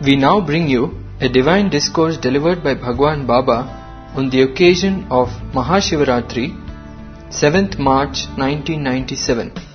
We now bring you a divine discourse delivered by Bhagwan Baba on the occasion of Mahashivaratri, 7th March 1997.